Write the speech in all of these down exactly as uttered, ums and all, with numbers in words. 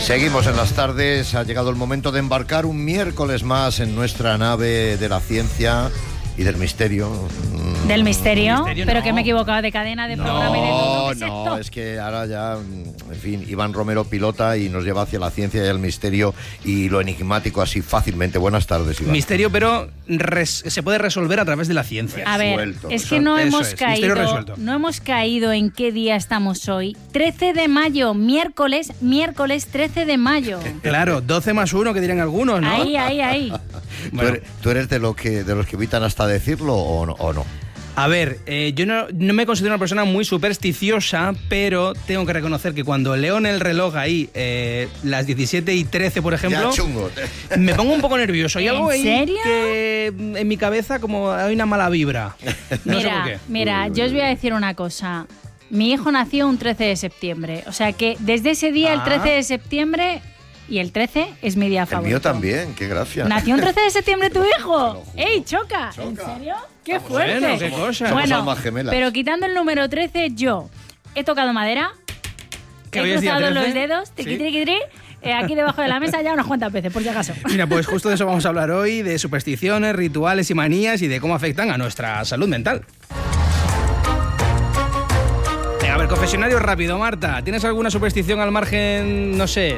Seguimos en las tardes, ha llegado el momento de embarcar un miércoles más en nuestra nave de la ciencia y del misterio. ¿Del misterio? misterio Pero no. que me he equivocado de cadena, de programa y de todo. ¿Qué es No, esto? no, es que ahora ya, en fin, Iván Romero pilota y nos lleva hacia la ciencia y el misterio y lo enigmático así fácilmente. Buenas tardes, Iván. Misterio, pero res- se puede resolver a través de la ciencia. A ver, Resuelto. es que no Eso hemos es, misterio caído, resuelto. no hemos caído en qué día estamos hoy. trece de mayo, miércoles, miércoles trece de mayo. Claro, doce más uno que dirían algunos, ¿no? Ahí, ahí, ahí. ¿Tú, Bueno. eres, tú eres de, lo que, de los que evitan hasta decirlo o no? O no? A ver, eh, yo no, no me considero una persona muy supersticiosa, pero tengo que reconocer que cuando leo en el reloj ahí eh, las diecisiete y trece, por ejemplo, Ya chungo. me pongo un poco nervioso. Hay ¿En algo ahí serio? que en mi cabeza como hay una mala vibra. No sé por Mira, qué. mira, Uy, uy, yo os voy a uy. decir una cosa. Mi hijo nació un trece de septiembre. O sea que desde ese día, el Ah. trece de septiembre, y el trece es mi día El favorito. mío también, qué gracia. ¿Nació un trece de septiembre tu hijo? juro. ¡Ey, choca! ¿En Choca. serio? ¡Qué Vamos, fuerte! bueno, qué cosa. Somos Bueno, almas gemelas. pero quitando el número trece, yo he tocado madera, ¿Que he hoy es día cruzado trece? los dedos, Sí. tiqui, tiqui, tiqui, eh, aquí debajo de la mesa ya unas cuantas veces, por si acaso. Mira, pues justo de eso vamos a hablar hoy, de supersticiones, rituales y manías y de cómo afectan a nuestra salud mental. Venga, a ver, confesionario rápido, Marta. ¿Tienes alguna superstición al margen, no sé?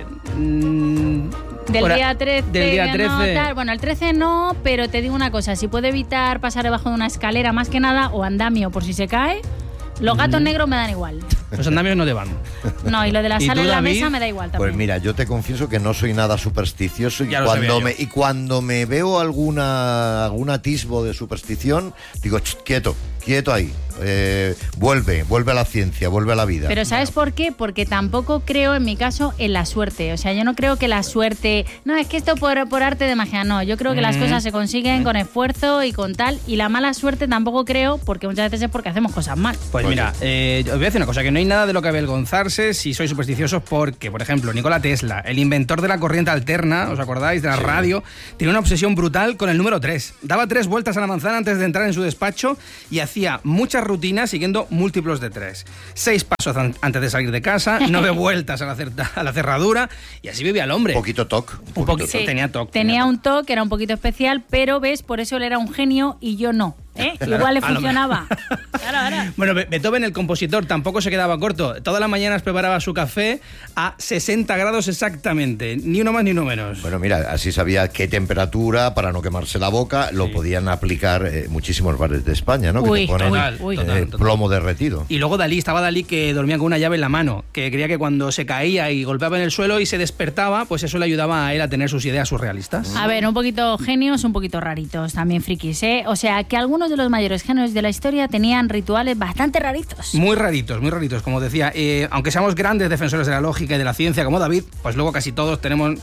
mmm, Del por a- día trece, Del día no, trece. tal. Bueno, el trece no, pero te digo una cosa, si puedo evitar pasar debajo de una escalera más que nada, o andamio por si se cae, los gatos negros me dan igual. Los andamios no te van. No, y lo de la ¿Y sal tú, en la David? mesa me da igual también. Pues mira, yo te confieso que no soy nada supersticioso y Ya lo cuando sabía me yo. y cuando me veo alguna algún atisbo de superstición, digo, "Ch, quieto, quieto ahí. Eh, vuelve, vuelve a la ciencia, vuelve a la vida." Pero ¿sabes por qué? Porque tampoco creo, en mi caso, en la suerte. O sea, yo no creo que la suerte... No, es que esto por, por arte de magia, no. Yo creo que las Mm. cosas se consiguen con esfuerzo y con tal. Y la mala suerte tampoco creo, porque muchas veces es porque hacemos cosas mal. Pues Oye. mira, eh, os voy a decir una cosa, que no hay nada de lo que avergonzarse si sois supersticiosos porque, por ejemplo, Nikola Tesla, el inventor de la corriente alterna, ¿os acordáis? De la radio, tiene una obsesión brutal con el número tres. Daba tres vueltas a la manzana antes de entrar en su despacho y hacía muchas rutinas siguiendo múltiplos de tres. Seis pasos an- antes de salir de casa, nueve vueltas a la, cer- a la cerradura y así vivía el hombre. Un poquito toc. Un poquito, Sí, tenía toque. Tenía un toque, era un poquito especial, pero ves, por eso él era un genio y yo no. ¿eh? Igual le a lo funcionaba. Claro, ahora. Bueno, Be- Beethoven, el compositor, tampoco se quedaba corto. Todas las mañanas preparaba su café a sesenta grados exactamente, ni uno más ni uno menos. Bueno, mira, así sabía qué temperatura para no quemarse la boca, lo podían aplicar eh, muchísimos bares de España, ¿no? Uy, que te ponen total, uy. eh, total, total. plomo derretido. Y luego Dalí, estaba Dalí que dormía con una llave en la mano, que creía que cuando se caía y golpeaba en el suelo y se despertaba, pues eso le ayudaba a él a tener sus ideas surrealistas. A ver, un poquito genios, un poquito raritos, también frikis, ¿eh? O sea, que algunos de los mayores genios de la historia tenían rituales bastante raritos. Muy raritos, muy raritos, como decía. Eh, aunque seamos grandes defensores de la lógica y de la ciencia como David, pues luego casi todos tenemos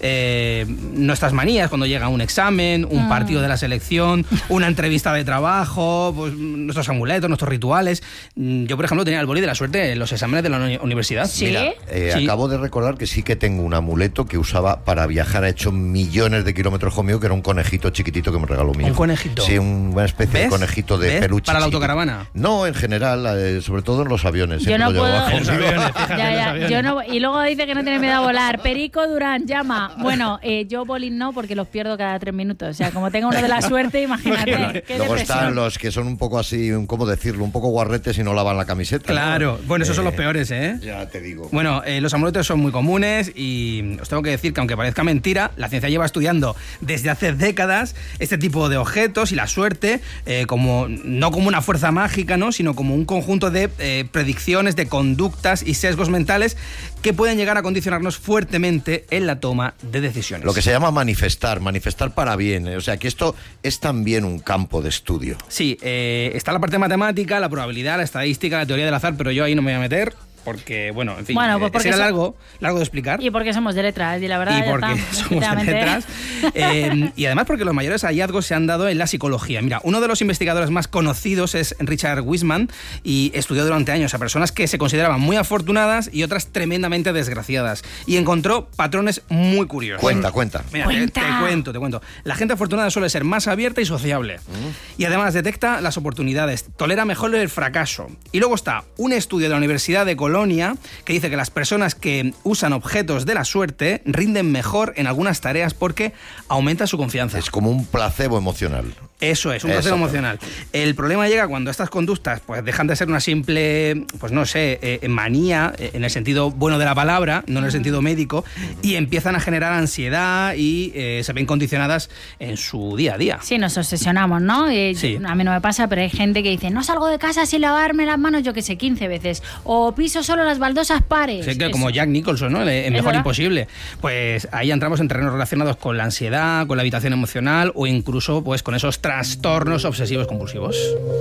eh, nuestras manías cuando llega un examen, un Mm. partido de la selección, una entrevista de trabajo, pues nuestros amuletos, nuestros rituales. Mm, Yo, por ejemplo, tenía el boli de la suerte en los exámenes de la uni- universidad. Sí. Mira, eh, Sí. acabo de recordar que sí que tengo un amuleto que usaba para viajar, ha hecho millones de kilómetros conmigo, que era un conejito chiquitito que me regaló mi ¿Un hijo. conejito? Sí, una especie de ¿Ves? conejito de ¿Ves? peluche. ¿Para la chiquitito. autocaravana? No, en general, eh, sobre todo en los aviones. Yo siempre no lo llevo puedo. bajo. En los aviones, fíjate, Ya, en los ya, aviones. yo no, y luego dice que no tiene miedo a volar. Perico Durán, llama. Bueno, eh, yo bolín no, porque los pierdo cada tres minutos. O sea, como tengo uno de la suerte, imagínate. Qué Luego depresión. están los que son un poco así, un- ¿cómo decirlo? Un poco guarretes y no lavan la camiseta. ¿no? Claro. Bueno, esos son los Eh, peores, ¿eh? Ya te digo. Bueno, eh, los amuletos son muy comunes y os tengo que decir que aunque parezca mentira, la ciencia lleva estudiando desde hace décadas este tipo de objetos y la suerte eh, como no como una fuerza mágica, ¿no? Sino como un conjunto de eh, predicciones, de conductas y sesgos mentales que pueden llegar a condicionarnos fuertemente en la toma de decisiones. Lo que se llama manifestar, manifestar para bien. eh, O sea, que esto es también un campo de estudio. Sí, eh, está la parte matemática, la probabilidad, la estadística, la teoría del azar, pero yo ahí no me voy a meter porque, bueno, en fin, Bueno, pues eh, porque será so- largo, largo de explicar. Y porque somos de letras, y la verdad, Y ya porque está, somos de efectivamente. letras. Eh, y además porque los mayores hallazgos se han dado en la psicología. Mira, uno de los investigadores más conocidos es Richard Wiseman y estudió durante años a personas que se consideraban muy afortunadas y otras tremendamente desgraciadas. Y encontró patrones muy curiosos. Cuenta, cuenta. Mira, te, Cuenta. te cuento, te cuento. La gente afortunada suele ser más abierta y sociable. Y además detecta las oportunidades, tolera mejor el fracaso. Y luego está un estudio de la Universidad de Colombia Polonia, que dice que las personas que usan objetos de la suerte rinden mejor en algunas tareas porque aumenta su confianza. Es como un placebo emocional. Eso es, un placebo emocional. El problema llega cuando estas conductas pues dejan de ser una simple, pues no sé, eh, manía, eh, en el sentido bueno de la palabra, no en el sentido médico, y empiezan a generar ansiedad y eh, se ven condicionadas en su día a día. Sí, nos obsesionamos, ¿no? Eh, Sí. A mí no me pasa, pero hay gente que dice, no salgo de casa sin lavarme las manos, yo que sé, quince veces. O piso solo las baldosas pares. Sí, que Es- como Jack Nicholson, ¿no? El mejor verdad. imposible. Pues ahí entramos en terrenos relacionados con la ansiedad, con la habitación emocional o incluso pues con esos trastornos obsesivos compulsivos.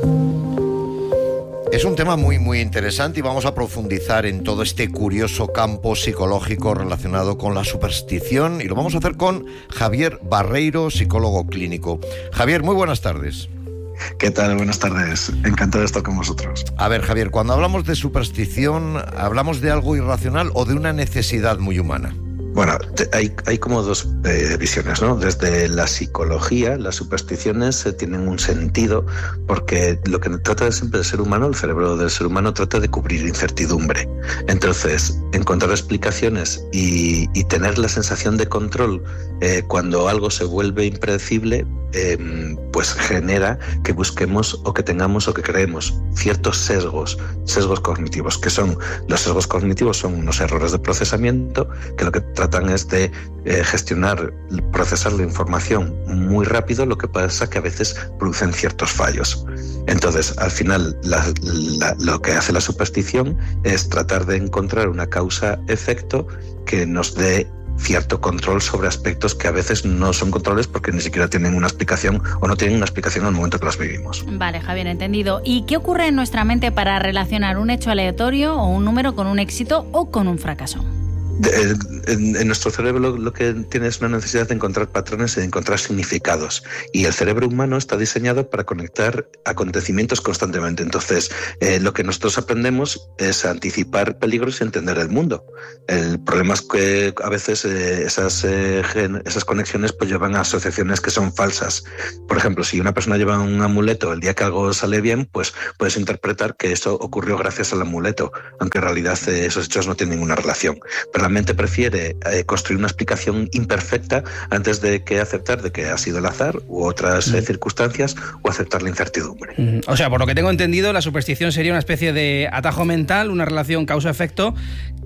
Es un tema muy, muy interesante y vamos a profundizar en todo este curioso campo psicológico relacionado con la superstición y lo vamos a hacer con Javier Barreiro, psicólogo clínico. Javier, muy buenas tardes. ¿Qué tal? Buenas tardes. Encantado de estar con vosotros. A ver, Javier, cuando hablamos de superstición, ¿hablamos de algo irracional o de una necesidad muy humana? Bueno, te- hay, hay como dos eh, visiones, ¿no? Desde la psicología, las supersticiones eh, tienen un sentido porque lo que trata de siempre del ser humano, el cerebro del ser humano trata de cubrir incertidumbre. Entonces, encontrar explicaciones y, y tener la sensación de control eh, cuando algo se vuelve impredecible, eh, pues genera que busquemos o que tengamos o que creemos ciertos sesgos, sesgos cognitivos, que son, los sesgos cognitivos son unos errores de procesamiento que lo que tratan es de eh, gestionar, procesar la información muy rápido, lo que pasa que a veces producen ciertos fallos. Entonces, al final, la, la, lo que hace la superstición es tratar de encontrar una causa-efecto que nos dé cierto control sobre aspectos que a veces no son controles porque ni siquiera tienen una explicación o no tienen una explicación en el momento que las vivimos. Vale, Javier, entendido. ¿Y qué ocurre en nuestra mente para relacionar un hecho aleatorio o un número con un éxito o con un fracaso? De, en, en nuestro cerebro lo, lo que tiene es una necesidad de encontrar patrones y de encontrar significados. Y el cerebro humano está diseñado para conectar acontecimientos constantemente. Entonces, eh, lo que nosotros aprendemos es anticipar peligros y entender el mundo. El problema es que a veces eh, esas, eh, gen, esas conexiones pues llevan a asociaciones que son falsas. Por ejemplo, si una persona lleva un amuleto el día que algo sale bien, pues puedes interpretar que eso ocurrió gracias al amuleto, aunque en realidad eh, esos hechos no tienen ninguna relación. Pero la mente prefiere eh, construir una explicación imperfecta antes de que aceptar de que ha sido el azar u otras eh, circunstancias o aceptar la incertidumbre. Mm, O sea, por lo que tengo entendido, la superstición sería una especie de atajo mental, una relación causa-efecto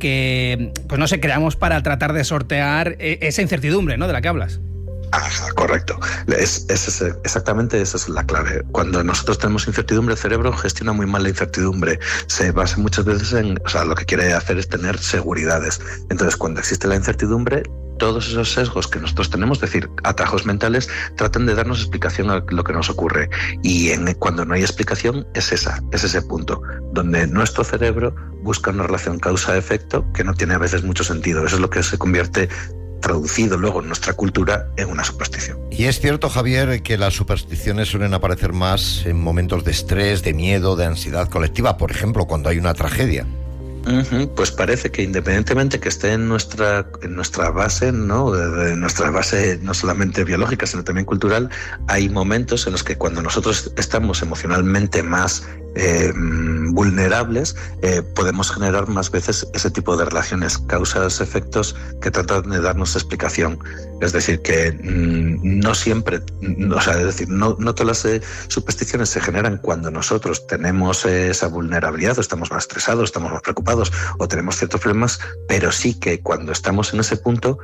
que, pues no sé, creamos para tratar de sortear eh, esa incertidumbre, ¿no?, de la que hablas. Ajá, correcto. Es, es, es, exactamente esa es la clave. Cuando nosotros tenemos incertidumbre, el cerebro gestiona muy mal la incertidumbre. Se basa muchas veces en, o sea, lo que quiere hacer es tener seguridades. Entonces, cuando existe la incertidumbre, todos esos sesgos que nosotros tenemos, es decir, atajos mentales, tratan de darnos explicación a lo que nos ocurre. Y en, cuando no hay explicación, es esa, es ese punto, donde nuestro cerebro busca una relación causa-efecto que no tiene a veces mucho sentido. Eso es lo que se convierte, traducido luego en nuestra cultura, en una superstición. Y es cierto, Javier, que las supersticiones suelen aparecer más en momentos de estrés, de miedo, de ansiedad colectiva, por ejemplo, cuando hay una tragedia. Uh-huh. Pues parece que independientemente que esté en nuestra, en nuestra base, ¿no? De, de nuestra base no solamente biológica, sino también cultural, hay momentos en los que cuando nosotros estamos emocionalmente más eh, vulnerables, eh, podemos generar más veces ese tipo de relaciones, causas, efectos que tratan de darnos explicación. Es decir, que mmm, no siempre, o sea, es decir, no, no todas las eh, supersticiones se generan cuando nosotros tenemos eh, esa vulnerabilidad, o estamos más estresados, estamos más preocupados o tenemos ciertos problemas, pero sí que cuando estamos en ese punto,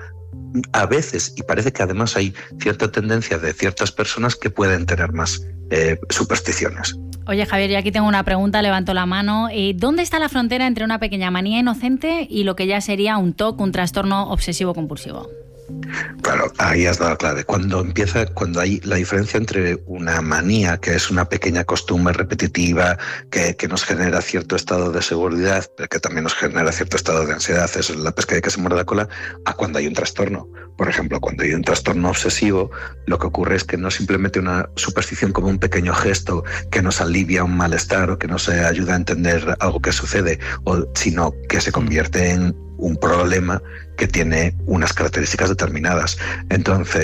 a veces, y parece que además hay cierta tendencia de ciertas personas que pueden tener más eh, supersticiones. Oye, Javier, yo aquí tengo una pregunta, levanto la mano. Eh, ¿Dónde está la frontera entre una pequeña manía inocente y lo que ya sería un T O C, un trastorno obsesivo-compulsivo? Claro, ahí has dado la clave. Cuando empieza, cuando hay la diferencia entre una manía, que es una pequeña costumbre repetitiva, que, que nos genera cierto estado de seguridad, pero que también nos genera cierto estado de ansiedad, eso es la pescadilla que se muerde la cola, a cuando hay un trastorno. Por ejemplo, cuando hay un trastorno obsesivo, lo que ocurre es que no simplemente una superstición como un pequeño gesto que nos alivia un malestar o que nos ayuda a entender algo que sucede, o, sino que se convierte en un problema que tiene unas características determinadas. Entonces,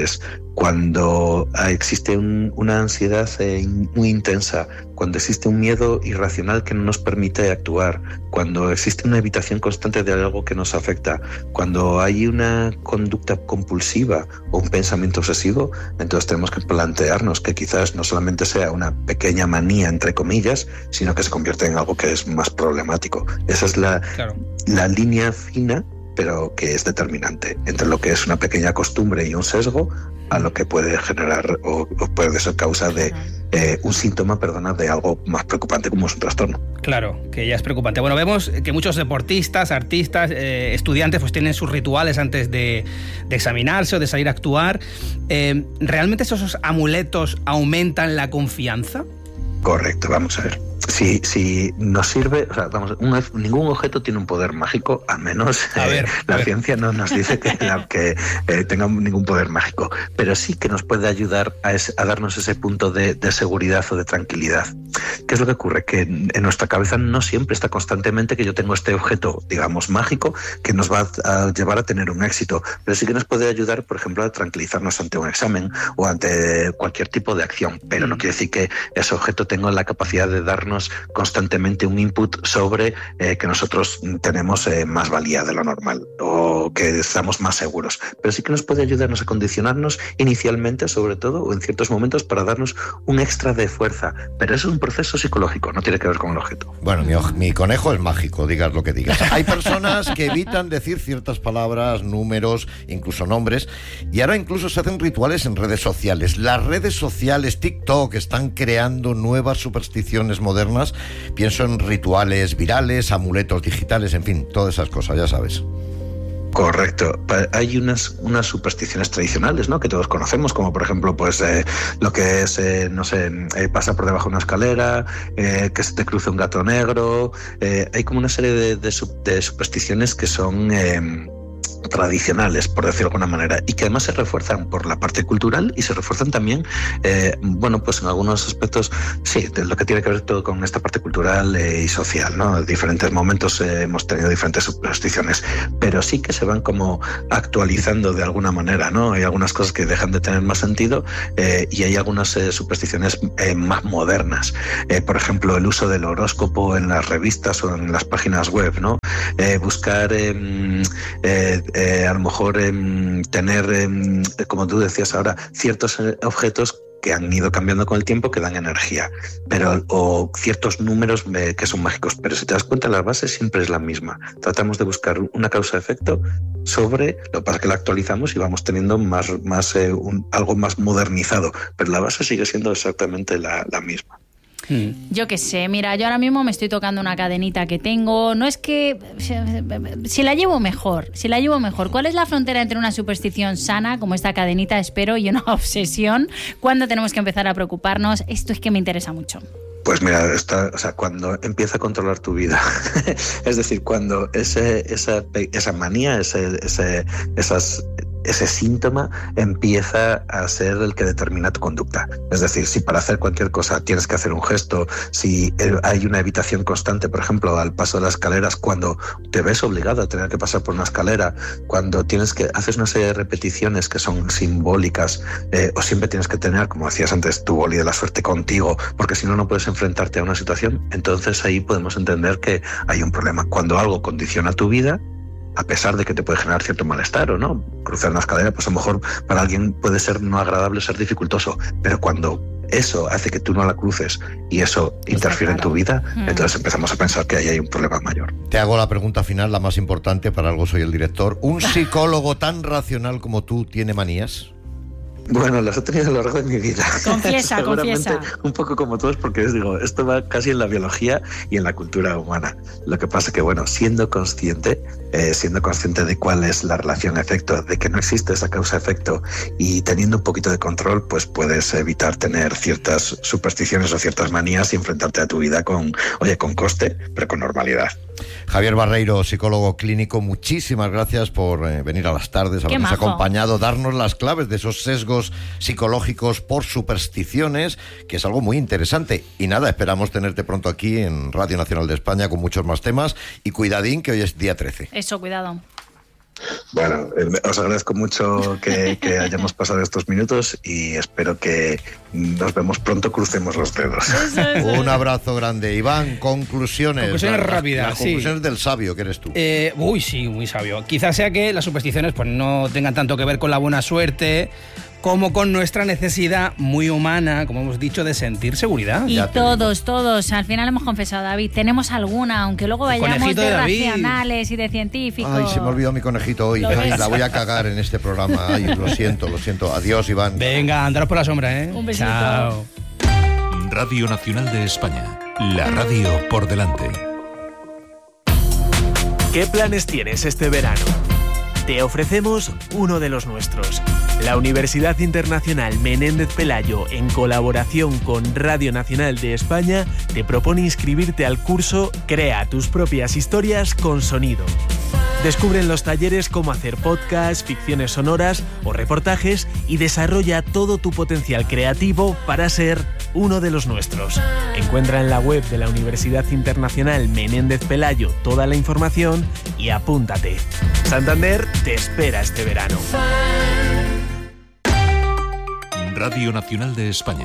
Cuando existe un, una ansiedad eh, muy intensa, cuando existe un miedo irracional que no nos permite actuar, cuando existe una evitación constante de algo que nos afecta, cuando hay una conducta compulsiva o un pensamiento obsesivo, entonces tenemos que plantearnos que quizás no solamente sea una pequeña manía, entre comillas, sino que se convierte en algo que es más problemático. Esa es la, claro. la línea fina, pero que es determinante entre lo que es una pequeña costumbre y un sesgo a lo que puede generar o, o puede ser causa de eh, un síntoma, perdona, de algo más preocupante como es un trastorno. Claro, que ya es preocupante. Bueno, vemos que muchos deportistas, artistas, eh, estudiantes pues tienen sus rituales antes de, de examinarse o de salir a actuar. Eh, ¿Realmente esos amuletos aumentan la confianza? Correcto, vamos a ver. Si, si nos sirve, o sea, vamos, un, ningún objeto tiene un poder mágico, a menos a ver, eh, la ver. ciencia no nos dice que, la, que eh, tenga ningún poder mágico, pero sí que nos puede ayudar a, es, a darnos ese punto de, de seguridad o de tranquilidad. ¿Qué es lo que ocurre? Que en, en nuestra cabeza no siempre está constantemente que yo tengo este objeto, digamos, mágico, que nos va a, a llevar a tener un éxito, pero sí que nos puede ayudar, por ejemplo, a tranquilizarnos ante un examen o ante cualquier tipo de acción, pero no quiere decir que ese objeto tenga la capacidad de darnos constantemente un input sobre eh, que nosotros tenemos eh, más valía de lo normal o que estamos más seguros, pero sí que nos puede ayudarnos a condicionarnos inicialmente, sobre todo, o en ciertos momentos, para darnos un extra de fuerza, pero eso es un proceso psicológico, no tiene que ver con el objeto. Bueno, mi, mi conejo es mágico, digas lo que digas. Hay personas que evitan decir ciertas palabras, números, incluso nombres, y ahora incluso se hacen rituales en redes sociales. Las redes sociales, TikTok, están creando nuevas supersticiones modernas. Pienso en rituales virales, amuletos digitales, en fin, todas esas cosas, ya sabes. Correcto. Hay unas, unas supersticiones tradicionales, ¿no?, que todos conocemos, como por ejemplo, pues eh, lo que es, eh, no sé, eh, pasar por debajo de una escalera, eh, que se te cruce un gato negro. Eh, hay como una serie de, de, de supersticiones que son Eh, tradicionales, por decirlo de alguna manera, y que además se refuerzan por la parte cultural y se refuerzan también, eh, bueno, pues en algunos aspectos, sí, de lo que tiene que ver todo con esta parte cultural eh, y social, ¿no? En diferentes momentos eh, hemos tenido diferentes supersticiones, pero sí que se van como actualizando de alguna manera, ¿no? Hay algunas cosas que dejan de tener más sentido eh, y hay algunas eh, supersticiones eh, más modernas. Eh, por ejemplo, el uso del horóscopo en las revistas o en las páginas web, ¿no? Eh, buscar eh, eh, Eh, a lo mejor eh, tener, eh, como tú decías ahora, ciertos eh, objetos que han ido cambiando con el tiempo que dan energía, pero o ciertos números eh, que son mágicos, pero si te das cuenta la base siempre es la misma. Tratamos de buscar una causa-efecto sobre, lo que pasa es que la actualizamos y vamos teniendo más, más eh, un, algo más modernizado, pero la base sigue siendo exactamente la, la misma. Yo qué sé, mira, yo ahora mismo me estoy tocando una cadenita que tengo, no es que... Si la llevo mejor, si la llevo mejor, ¿cuál es la frontera entre una superstición sana, como esta cadenita, espero, y una obsesión? ¿Cuándo tenemos que empezar a preocuparnos? Esto es que me interesa mucho. Pues mira, está, o sea, cuando empieza a controlar tu vida, es decir, cuando ese, esa, esa manía, ese, ese, esas... ese síntoma empieza a ser el que determina tu conducta. Es decir, si para hacer cualquier cosa tienes que hacer un gesto, si hay una evitación constante, por ejemplo, al paso de las escaleras, cuando te ves obligado a tener que pasar por una escalera, cuando tienes que haces una serie de repeticiones que son simbólicas, eh, o siempre tienes que tener, como decías antes, tu boli de la suerte contigo, porque si no, no puedes enfrentarte a una situación, entonces ahí podemos entender que hay un problema. Cuando algo condiciona tu vida, a pesar de que te puede generar cierto malestar o no, cruzar una escalera, pues a lo mejor para alguien puede ser no agradable, ser dificultoso, pero cuando eso hace que tú no la cruces y eso Está interfiere claro. en tu vida, mm. entonces empezamos a pensar que ahí hay un problema mayor. Te hago la pregunta final, la más importante, para algo soy el director. ¿Un psicólogo tan racional como tú tiene manías? Bueno, las he tenido a lo largo de mi vida. Confiesa, Seguramente confiesa. Un poco como todos, porque os digo, esto va casi en la biología y en la cultura humana. Lo que pasa que, bueno, siendo consciente, eh, siendo consciente de cuál es la relación-efecto, de que no existe esa causa-efecto y teniendo un poquito de control, pues puedes evitar tener ciertas supersticiones o ciertas manías y enfrentarte a tu vida con, oye, con coste, pero con normalidad. Javier Barreiro, psicólogo clínico, muchísimas gracias por eh, venir a las tardes, habernos acompañado, darnos las claves de esos sesgos psicológicos por supersticiones, que es algo muy interesante. Y nada, esperamos tenerte pronto aquí en Radio Nacional de España con muchos más temas. Y cuidadín, que hoy es día trece. Eso, cuidado. Bueno, eh, os agradezco mucho que, que hayamos pasado estos minutos y espero que nos vemos pronto, crucemos los dedos. Un abrazo grande. Iván, conclusiones. Conclusiones las, rápidas, Las sí. conclusiones del sabio que eres tú. Eh, uy, sí, muy sabio. Quizás sea que las supersticiones pues no tengan tanto que ver con la buena suerte como con nuestra necesidad muy humana, como hemos dicho, de sentir seguridad. Y Ya te todos, digo. todos, al final hemos confesado, David, tenemos alguna, aunque luego El vayamos conejito de, de David. racionales y de científicos. Ay, se me olvidó mi conejito hoy. ¿Lo Ay, ves? la voy a cagar en este programa. Ay, lo siento, lo siento. Adiós, Iván. Venga, andaros por la sombra, ¿eh? Un besito. Chao. Radio Nacional de España. La radio por delante. ¿Qué planes tienes este verano? Te ofrecemos uno de los nuestros. La Universidad Internacional Menéndez Pelayo, en colaboración con Radio Nacional de España, te propone inscribirte al curso Crea tus propias historias con sonido. Descubre en los talleres cómo hacer podcasts, ficciones sonoras o reportajes y desarrolla todo tu potencial creativo para ser uno de los nuestros. Encuentra en la web de la Universidad Internacional Menéndez Pelayo toda la información y apúntate. Santander te espera este verano. Radio Nacional de España.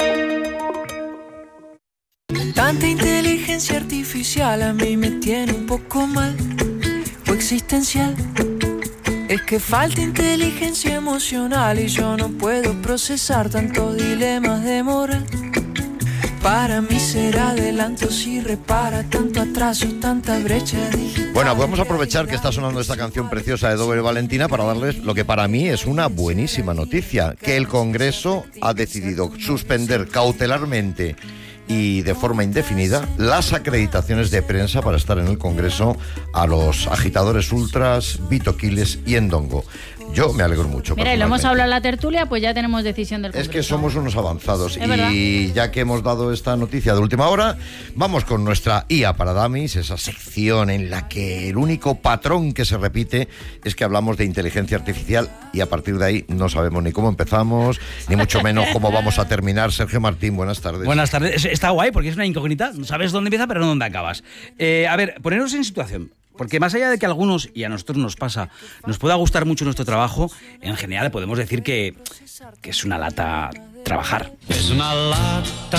Tanta inteligencia artificial a mí me tiene un poco mal o existencial. Es que falta inteligencia emocional y yo no puedo procesar tantos dilemas de moral. Para mí será adelanto si repara tanto atraso, tanta brecha digital. Bueno, vamos a aprovechar que está sonando esta canción preciosa de Doble Valentina para darles lo que para mí es una buenísima noticia, que el Congreso ha decidido suspender cautelarmente y de forma indefinida las acreditaciones de prensa para estar en el Congreso a los agitadores ultras, Vito Quiles y Endongo. Yo me alegro mucho. Mira, y lo hemos personalmente. hablado en la tertulia, pues ya tenemos decisión del Es Congreso. que somos unos avanzados Es verdad. y ya que hemos dado esta noticia de última hora, vamos con nuestra I A para Dummies, esa sección en la que el único patrón que se repite es que hablamos de inteligencia artificial y a partir de ahí no sabemos ni cómo empezamos, ni mucho menos cómo vamos a terminar. Sergio Martín, buenas tardes. Buenas tardes. Está guay porque es una incógnita. No sabes dónde empieza, pero no dónde acabas. Eh, a ver, poneros en situación. Porque más allá de que a algunos, y a nosotros nos pasa, nos pueda gustar mucho nuestro trabajo, en general podemos decir que, que es una lata trabajar. Es una lata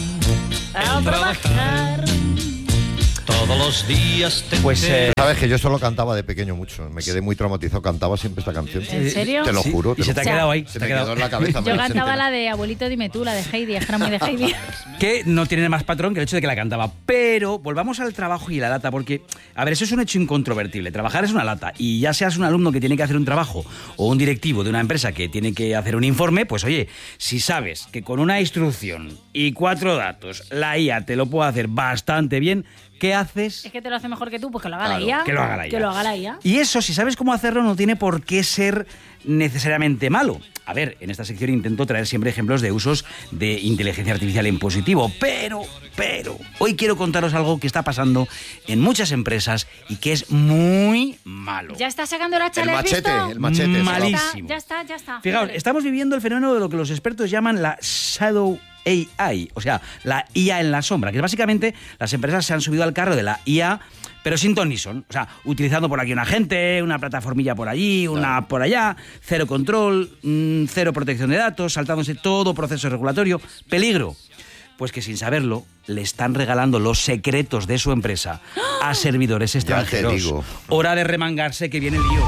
A trabajar. todos los días. Te Pues eh, Sabes que yo solo cantaba de pequeño mucho, me quedé muy traumatizado, cantaba siempre esta canción. ¿En serio? Te lo sí, juro. y se te ha lo juro. quedado ahí. Se Se te me ha quedado quedó en la cabeza. Yo cantaba la de Abuelito dime tú, la de Heidi, es que era muy de Heidi. que no tiene más patrón que el hecho de que la cantaba. Pero volvamos al trabajo y la lata, porque, a ver, eso es un hecho incontrovertible. Trabajar es una lata. Y ya seas un alumno que tiene que hacer un trabajo o un directivo de una empresa que tiene que hacer un informe, pues oye, si sabes que con una instrucción y cuatro datos la I A te lo puede hacer bastante bien, ¿qué haces? Es que te lo hace mejor que tú, pues que lo haga Claro, la I A. que lo haga la I A. Que lo haga la I A. Y eso, si sabes cómo hacerlo, no tiene por qué ser necesariamente malo. A ver, en esta sección intento traer siempre ejemplos de usos de inteligencia artificial en positivo, pero, pero, hoy quiero contaros algo que está pasando en muchas empresas y que es muy malo. Ya está sacando la El chale, ¿has machete, visto? el machete. Ya Malísimo. está, ya está, ya está. Fijaos, Vale. estamos viviendo el fenómeno de lo que los expertos llaman la shadow A I, o sea, la I A en la sombra, que es básicamente las empresas se han subido al carro de la I A, pero sin ton ni son. O sea, utilizando por aquí un agente, una plataformilla por allí, una por allá, cero control, mmm, cero protección de datos, saltándose todo proceso regulatorio. Peligro. Pues que sin saberlo, le están regalando los secretos de su empresa a servidores extranjeros. digo. Hora de remangarse que viene el lío.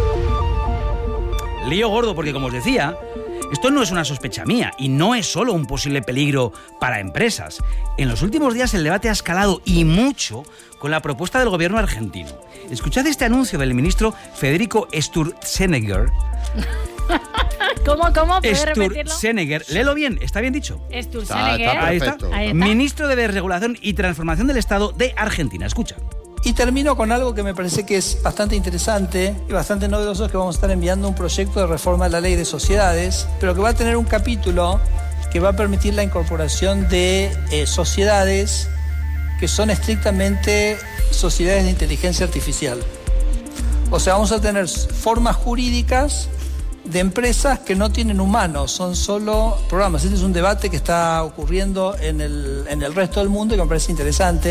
Lío gordo, porque como os decía, esto no es una sospecha mía y no es solo un posible peligro para empresas. En los últimos días el debate ha escalado y mucho con la propuesta del gobierno argentino. Escuchad este anuncio del ministro Federico Sturzenegger. ¿Cómo, cómo? ¿Puedes repetirlo? Sturzenegger, léelo bien, ¿está bien dicho? Sturzenegger. Está Ahí está. perfecto. Ahí está. Ministro de Desregulación y Transformación del Estado de Argentina. Escucha. Y termino con algo que me parece que es bastante interesante y bastante novedoso, que vamos a estar enviando un proyecto de reforma de la ley de sociedades, pero que va a tener un capítulo que va a permitir la incorporación de eh, sociedades que son estrictamente sociedades de inteligencia artificial. O sea, vamos a tener formas jurídicas de empresas que no tienen humanos, son solo programas. Este es un debate que está ocurriendo en el, en el resto del mundo y que me parece interesante.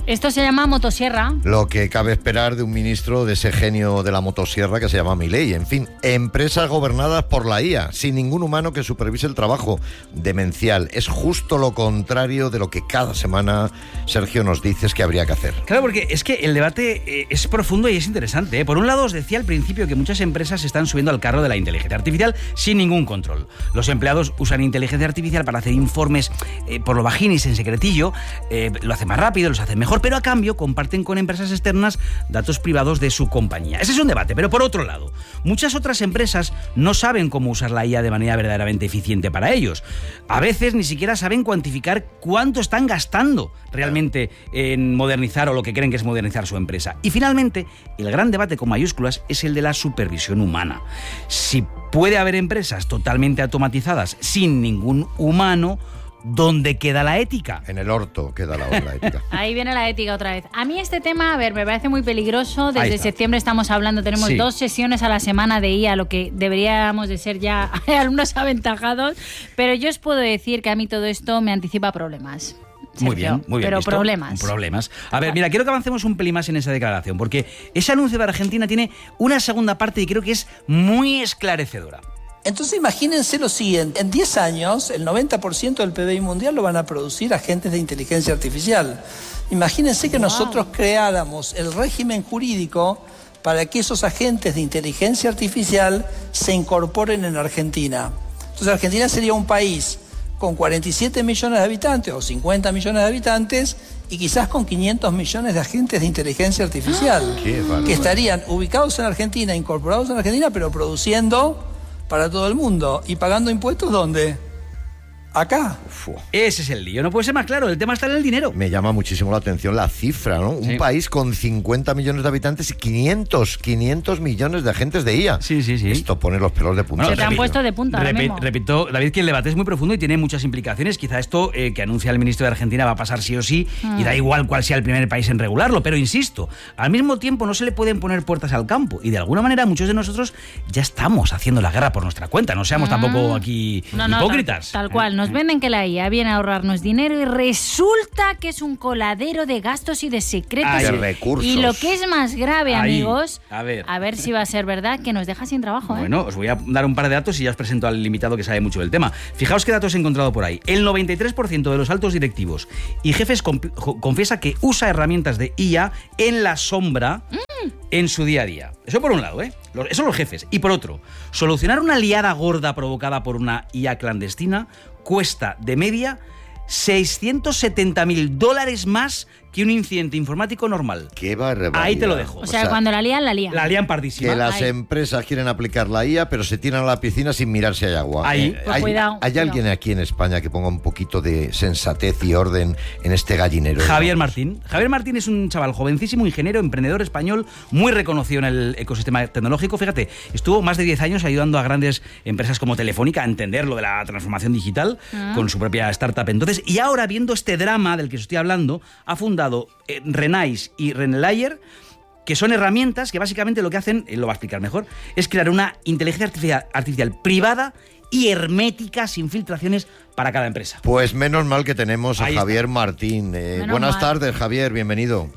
Esto se llama motosierra. Lo que cabe esperar de un ministro de ese genio de la motosierra que se llama Milei. En fin, empresas gobernadas por la I A, sin ningún humano que supervise el trabajo. Demencial. Es justo lo contrario de lo que cada semana Sergio nos dices que habría que hacer. Claro, porque es que el debate eh, es profundo y es interesante, ¿eh? Por un lado, os decía al principio que muchas empresas se están subiendo al carro de la inteligencia artificial sin ningún control. Los empleados usan inteligencia artificial para hacer informes eh, por lo bajinis en secretillo, eh, lo hacen más rápido, los hacen mejor, pero a cambio comparten con empresas externas datos privados de su compañía. Ese es un debate, pero por otro lado, muchas otras empresas no saben cómo usar la I A de manera verdaderamente eficiente para ellos. A veces ni siquiera saben cuantificar cuánto están gastando realmente en modernizar o lo que creen que es modernizar su empresa. Y finalmente, el gran debate con mayúsculas es el de la supervisión humana. Si puede haber empresas totalmente automatizadas sin ningún humano, ¿dónde queda la ética? En el orto queda la, la ética. Ahí viene la ética otra vez. A mí este tema, a ver, me parece muy peligroso. Desde septiembre estamos hablando, tenemos sí. dos sesiones a la semana de I A, lo que deberíamos de ser ya alumnos aventajados. Pero yo os puedo decir que a mí todo esto me anticipa problemas. Sergio, muy bien, muy bien. Pero visto. problemas. Problemas. A ver, mira, quiero que avancemos un pelín más en esa declaración, porque ese anuncio de Argentina tiene una segunda parte y creo que es muy esclarecedora. Entonces imagínense lo siguiente, en diez años el noventa por ciento del P B I mundial lo van a producir agentes de inteligencia artificial. Imagínense que wow. nosotros creáramos el régimen jurídico para que esos agentes de inteligencia artificial se incorporen en Argentina. Entonces Argentina sería un país con cuarenta y siete millones de habitantes o cincuenta millones de habitantes y quizás con quinientos millones de agentes de inteligencia artificial ¡Ah! que estarían ubicados en Argentina, incorporados en Argentina, pero produciendo para todo el mundo. ¿Y pagando impuestos dónde? Acá. Uf, ese es el lío, no puede ser más claro, el tema está en el dinero. Me llama muchísimo la atención la cifra, ¿no? Sí. Un país con cincuenta millones de habitantes y quinientos, quinientos millones de agentes de I A. Sí, sí, sí. Esto pone los pelos de punta. Se te han puesto de punta ahora mismo. Repito, David, que el debate es muy profundo y tiene muchas implicaciones. Quizá esto eh, que anuncia el ministro de Argentina va a pasar sí o sí ah. y da igual cuál sea el primer país en regularlo, pero insisto, al mismo tiempo no se le pueden poner puertas al campo y de alguna manera muchos de nosotros ya estamos haciendo la guerra por nuestra cuenta, no seamos ah. tampoco aquí no, no, hipócritas. Tal, tal cual, nos venden que la I A viene a ahorrarnos dinero y resulta que es un coladero de gastos y de secretos. Ay, de recursos. Y lo que es más grave, Ahí. amigos, a ver. a ver si va a ser verdad, que nos deja sin trabajo. ¿eh? Bueno, os voy a dar un par de datos y ya os presento al invitado que sabe mucho del tema. Fijaos qué datos he encontrado por ahí. El noventa y tres por ciento de los altos directivos y jefes confiesa que usa herramientas de I A en la sombra mm. en su día a día. Eso por un lado, ¿eh? Eso son los jefes. Y por otro, solucionar una liada gorda provocada por una I A clandestina cuesta de media seiscientos setenta mil dólares más que un incidente informático normal. ¡Qué barbaridad! Ahí te lo dejo. O sea, o sea cuando la lían, la lían. La lían pardísima. Que las Ahí. empresas quieren aplicar la I A, pero se tiran a la piscina sin mirar si hay agua. Ahí. Eh, Pues ¿Hay, cuidado, ¿hay cuidado. alguien aquí en España que ponga un poquito de sensatez y orden en este gallinero? Javier Martín. Javier Martín es un chaval jovencísimo, ingeniero, emprendedor español, muy reconocido en el ecosistema tecnológico. Fíjate, estuvo más de diez años ayudando a grandes empresas como Telefónica a entender lo de la transformación digital ah. con su propia startup entonces. Y ahora, viendo este drama del que os estoy hablando, ha fundado eh, Renais y Renlayer, que son herramientas que básicamente lo que hacen, él lo va a explicar mejor, es crear una inteligencia artificial, artificial privada y hermética, sin filtraciones, para cada empresa. Pues menos mal que tenemos a Ahí Javier está. Martín. Eh, Menos buenas mal. tardes, Javier, bienvenido.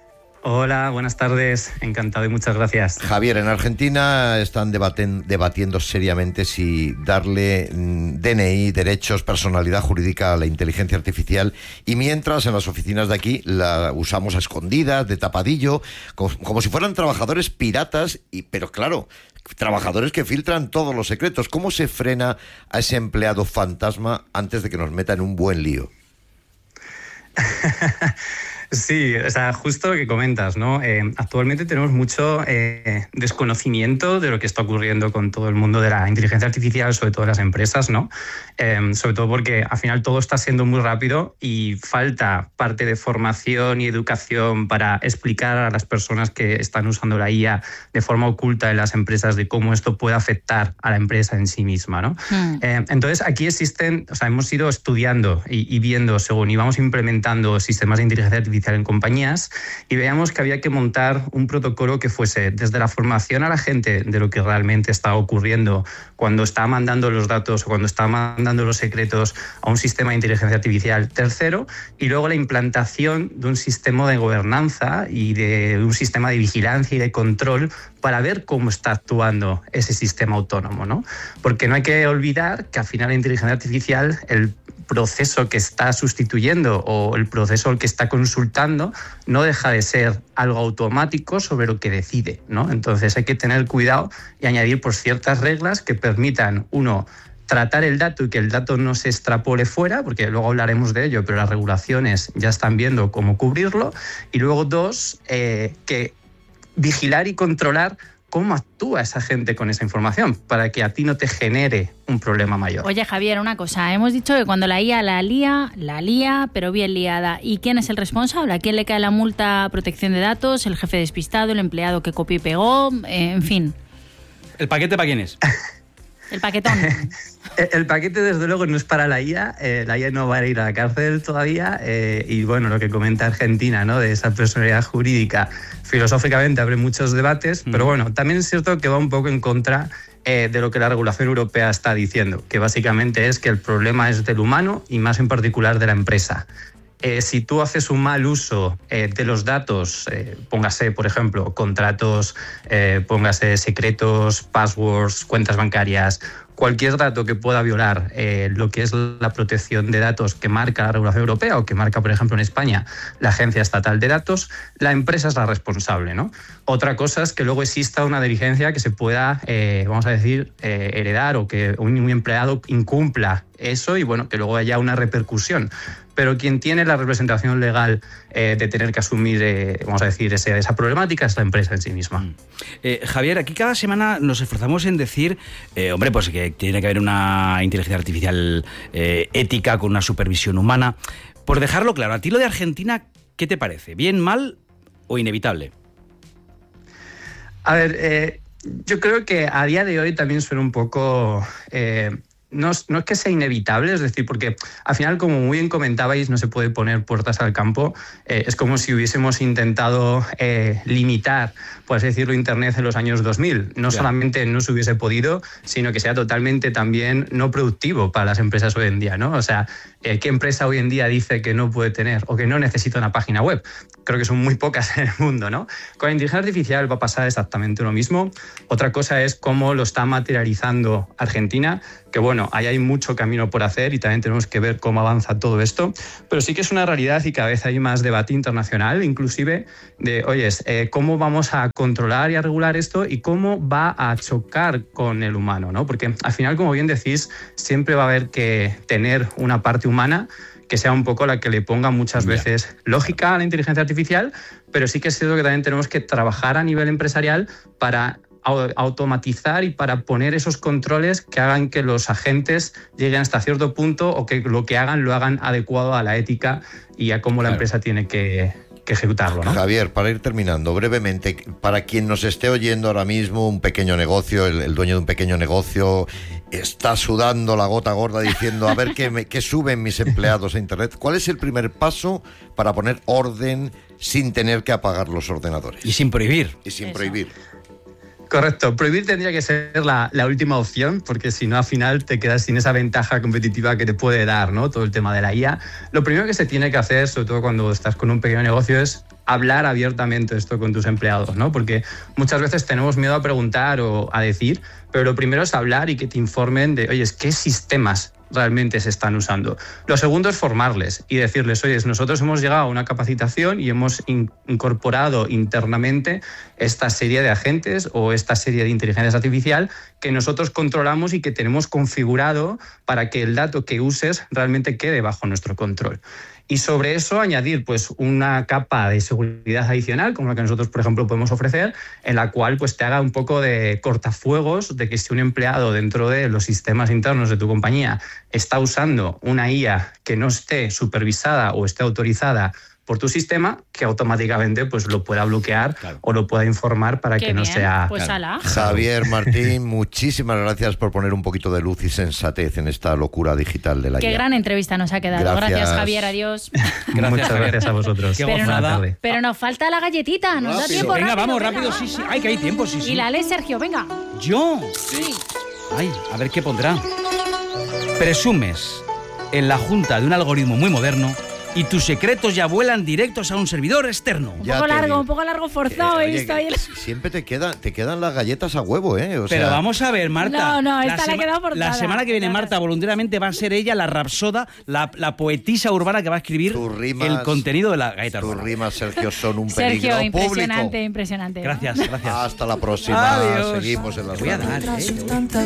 Hola, buenas tardes, encantado y muchas gracias. Javier, en Argentina están debaten, debatiendo seriamente si darle mm, D N I, derechos, personalidad jurídica a la inteligencia artificial, y mientras en las oficinas de aquí la usamos a escondidas, de tapadillo, como, como si fueran trabajadores piratas, y, pero claro, trabajadores que filtran todos los secretos. ¿Cómo se frena a ese empleado fantasma antes de que nos meta en un buen lío? Sí, o sea, justo lo que comentas, ¿no? Eh, actualmente tenemos mucho eh, desconocimiento de lo que está ocurriendo con todo el mundo de la inteligencia artificial, sobre todo en las empresas, ¿no? Eh, sobre todo porque al final todo está siendo muy rápido y falta parte de formación y educación para explicar a las personas que están usando la I A de forma oculta en las empresas de cómo esto puede afectar a la empresa en sí misma, ¿no? Mm. Eh, entonces, aquí existen, o sea, hemos ido estudiando y, y viendo según íbamos implementando sistemas de inteligencia artificial artificial en compañías y veíamos que había que montar un protocolo que fuese desde la formación a la gente de lo que realmente está ocurriendo cuando está mandando los datos o cuando está mandando los secretos a un sistema de inteligencia artificial tercero, y luego la implantación de un sistema de gobernanza y de un sistema de vigilancia y de control para ver cómo está actuando ese sistema autónomo, ¿no? Porque no hay que olvidar que al final la inteligencia artificial, el proceso que está sustituyendo o el proceso al que está consultando no deja de ser algo automático sobre lo que decide, ¿no? Entonces hay que tener cuidado y añadir por ciertas reglas que permitan, uno, tratar el dato y que el dato no se extrapole fuera, porque luego hablaremos de ello, pero las regulaciones ya están viendo cómo cubrirlo, y luego dos, eh, que vigilar y controlar cómo actúa esa gente con esa información para que a ti no te genere un problema mayor. Oye, Javier, una cosa. Hemos dicho que cuando la I A la lía, la lía, pero bien liada. ¿Y quién es el responsable? ¿A quién le cae la multa? ¿Protección de datos? ¿El jefe despistado? ¿El empleado que copió y pegó? Eh, en fin. ¿El paquete para quién es? El paquetón. El paquete, desde luego, no es para la I A. Eh, la I A no va a ir a la cárcel todavía. Eh, y bueno, lo que comenta Argentina, ¿no?, de esa personalidad jurídica, filosóficamente abre muchos debates, mm. pero bueno, también es cierto que va un poco en contra eh, de lo que la regulación europea está diciendo, que básicamente es que el problema es del humano y más en particular de la empresa. Eh, si tú haces un mal uso eh, de los datos, eh, póngase, por ejemplo, contratos, eh, póngase secretos, passwords, cuentas bancarias, cualquier dato que pueda violar eh, lo que es la protección de datos que marca la regulación europea o que marca, por ejemplo, en España la Agencia Estatal de Datos, la empresa es la responsable, ¿no? Otra cosa es que luego exista una diligencia que se pueda, eh, vamos a decir, eh, heredar, o que un, un empleado incumpla eso y, bueno, que luego haya una repercusión. Pero quien tiene la representación legal eh, de tener que asumir, eh, vamos a decir, ese, esa problemática es la empresa en sí misma. Eh, Javier, aquí cada semana nos esforzamos en decir, eh, hombre, pues que tiene que haber una inteligencia artificial eh, ética con una supervisión humana. Por dejarlo claro, a ti lo de Argentina, ¿qué te parece? ¿Bien, mal o inevitable? A ver, eh, yo creo que a día de hoy también suena un poco... Eh, No es, no es que sea inevitable, es decir, porque al final, como muy bien comentabais, no se puede poner puertas al campo. Eh, es como si hubiésemos intentado eh, limitar, por así decirlo, Internet en los años dos mil. No yeah. solamente no se hubiese podido, sino que sea totalmente también no productivo para las empresas hoy en día, ¿no? O sea, eh, ¿qué empresa hoy en día dice que no puede tener o que no necesita una página web? Creo que son muy pocas en el mundo, ¿no? Con la inteligencia artificial va a pasar exactamente lo mismo. Otra cosa es cómo lo está materializando Argentina, que bueno, ahí hay mucho camino por hacer y también tenemos que ver cómo avanza todo esto, pero sí que es una realidad y cada vez hay más debate internacional, inclusive de, oye, eh, ¿cómo vamos a controlar y a regular esto y cómo va a chocar con el humano, ¿no? Porque al final, como bien decís, siempre va a haber que tener una parte humana que sea un poco la que le ponga muchas veces lógica a la inteligencia artificial, pero sí que es cierto que también tenemos que trabajar a nivel empresarial para automatizar y para poner esos controles que hagan que los agentes lleguen hasta cierto punto o que lo que hagan lo hagan adecuado a la ética y a cómo claro. la empresa tiene que, que ejecutarlo, ¿no? Javier, para ir terminando, brevemente, para quien nos esté oyendo ahora mismo, un pequeño negocio, el, el dueño de un pequeño negocio está sudando la gota gorda diciendo a ver qué, me, qué suben mis empleados a Internet. ¿Cuál es el primer paso para poner orden sin tener que apagar los ordenadores? Y sin prohibir. Y sin Eso. prohibir. Correcto, prohibir tendría que ser la, la última opción, porque si no al final te quedas sin esa ventaja competitiva que te puede dar, ¿no?, todo el tema de la I A. Lo primero que se tiene que hacer, sobre todo cuando estás con un pequeño negocio, es hablar abiertamente esto con tus empleados, ¿no? Porque muchas veces tenemos miedo a preguntar o a decir, pero lo primero es hablar y que te informen de, oye, ¿qué sistemas realmente se están usando? Lo segundo es formarles y decirles, oye, nosotros hemos llegado a una capacitación y hemos in- incorporado internamente esta serie de agentes o esta serie de inteligencia artificial que nosotros controlamos y que tenemos configurado para que el dato que uses realmente quede bajo nuestro control. Y sobre eso añadir pues una capa de seguridad adicional, como la que nosotros, por ejemplo, podemos ofrecer, en la cual pues te haga un poco de cortafuegos de que si un empleado dentro de los sistemas internos de tu compañía está usando una I A que no esté supervisada o esté autorizada por tu sistema que automáticamente pues lo pueda bloquear claro. o lo pueda informar para Qué que no bien. sea... Pues claro. ala. Javier Martín, muchísimas gracias por poner un poquito de luz y sensatez en esta locura digital de la I A. Qué gran entrevista nos ha quedado. Gracias, gracias Javier, adiós. Gracias, Muchas Javier. gracias a vosotros. Qué pero, gozada. no, pero nos falta la galletita, nos Rápido. da tiempo. Venga, rápido, vamos, venga, rápido, va, sí, sí. va. Ay, que hay tiempo, sí, sí. Y la lee Sergio, venga. ¿Yo? Sí. Ay, a ver qué pondrá. Presumes en la junta de un algoritmo muy moderno y tus secretos ya vuelan directos a un servidor externo. Un Ya poco te largo, digo. un poco largo forzado. Eh, he oye, visto ahí el- siempre te quedan, te quedan las galletas a huevo, ¿eh? O Pero sea, vamos a ver, Marta. No, no, la esta le ha sema- quedado forzada. La semana que viene, Gracias. Marta, voluntariamente va a ser ella la rapsoda, la, la poetisa urbana que va a escribir Tus rimas- el contenido de la galleta tus urbana. rimas, Sergio, son un peligro Sergio, público. impresionante, impresionante. Gracias, gracias. Hasta la próxima. Adiós. Seguimos en las Te voy a dar, manos. ¿eh? Tanta